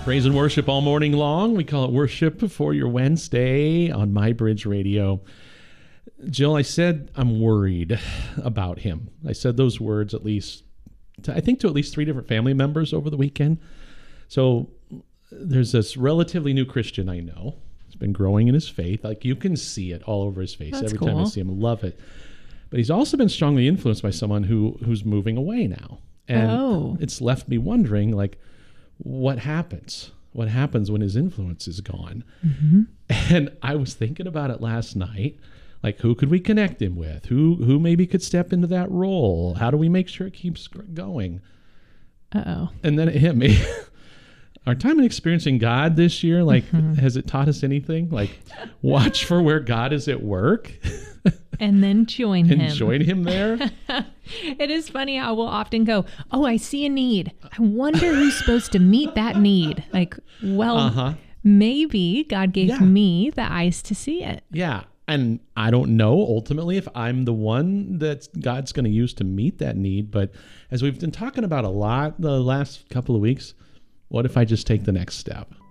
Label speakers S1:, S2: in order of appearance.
S1: Praise and worship all morning long. We call it Worship for Your Wednesday on MyBridge Radio. Jill, I said I'm worried about him. I said those words at least, I think to at least 3 different family members over the weekend. So there's this relatively new Christian I know. He's been growing in his faith. Like you can see it all over his face.
S2: That's
S1: every
S2: cool.
S1: time I see him. I love it. But he's also been strongly influenced by someone who's moving away now. And it's left me wondering, like, what happens? What happens when his influence is gone?
S2: Mm-hmm.
S1: And I was thinking about it last night. Like, who could we connect him with? Who maybe could step into that role? How do we make sure it keeps going?
S2: Uh-oh.
S1: And then it hit me. Our time in experiencing God this year, like, has it taught us anything? Like, watch for where God is at work.
S2: And then join him.
S1: And join him there.
S2: It is funny how we'll often go, oh, I see a need. I wonder who's supposed to meet that need. Like, well, maybe God gave me the eyes to see it.
S1: Yeah. And I don't know ultimately if I'm the one that God's going to use to meet that need. But as we've been talking about a lot the last couple of weeks, what if I just take the next step?